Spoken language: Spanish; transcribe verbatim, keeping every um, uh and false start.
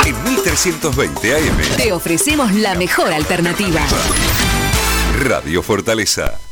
En mil trescientos veinte A M te ofrecemos la mejor alternativa. Radio Fortaleza.